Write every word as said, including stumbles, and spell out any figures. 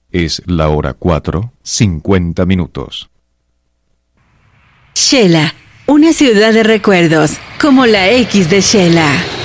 Es la hora cuatro, cincuenta minutos. Shela, una ciudad de recuerdos, como la X de Shela.